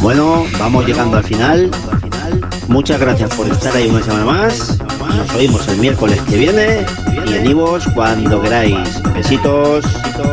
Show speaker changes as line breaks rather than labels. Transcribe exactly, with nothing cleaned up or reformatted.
Bueno, vamos llegando al final. Muchas gracias por estar ahí una semana más. Nos oímos el miércoles que viene y en iVoox cuando queráis. Besitos.